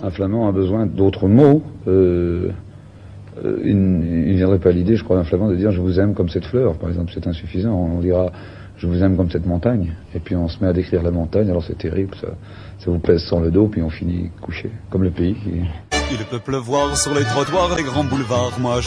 Un Flamand a besoin d'autres mots. Il ne viendrait pas à l'idée, je crois, d'un Flamand de dire « je vous aime comme cette fleur », par exemple, c'est insuffisant. On dira « je vous aime comme cette montagne », et puis on se met à décrire la montagne, alors c'est terrible, ça vous pèse sur le dos, puis on finit couché, comme le pays. Il peut pleuvoir sur les trottoirs, les grands boulevards, moi